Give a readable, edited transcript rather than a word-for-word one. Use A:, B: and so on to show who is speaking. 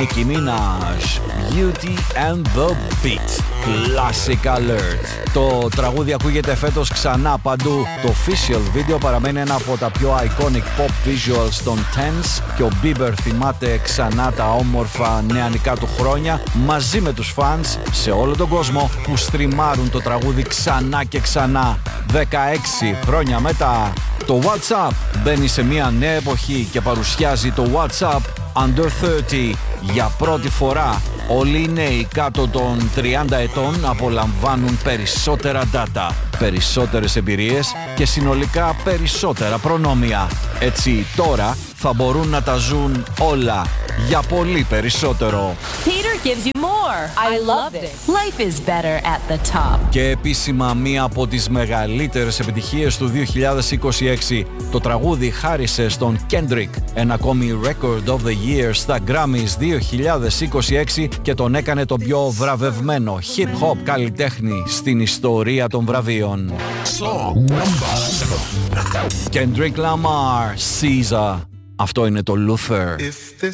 A: Nicki Minaj, Beauty and the Beat, Classic Alert. Το τραγούδι ακούγεται φέτος ξανά παντού. Το official video παραμένει ένα από τα πιο iconic pop visuals των Tens και ο Bieber θυμάται ξανά τα όμορφα νεανικά του χρόνια μαζί με τους fans σε όλο τον κόσμο που στριμάρουν το τραγούδι ξανά και ξανά. 16 χρόνια μετά, το WhatsApp μπαίνει σε μια νέα εποχή και παρουσιάζει το WhatsApp Under 30. Για πρώτη φορά όλοι οι νέοι κάτω των 30 ετών απολαμβάνουν περισσότερα data, περισσότερες εμπειρίες και συνολικά περισσότερα προνόμια. Έτσι τώρα θα μπορούν να τα ζουν όλα για πολύ περισσότερο.
B: Peter gives you more. I love it. Life is better at the top.
A: Και επίσημα μία από τις μεγαλύτερες επιτυχίες του 2026. Το τραγούδι χάρισε στον Kendrick ένα ακόμη Record of the Year στα Grammys 2026 και τον έκανε τον πιο βραβευμένο hip-hop καλλιτέχνη στην ιστορία των βραβείων. Kendrick Lamar, Caesar. Αυτό είναι το Luther.